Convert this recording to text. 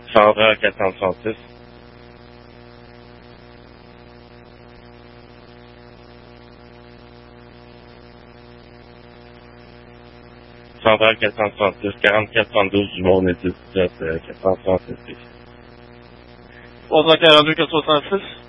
Sandra 436. Sandra 436, 4432 du monde et 17 436. Sandra 42 436.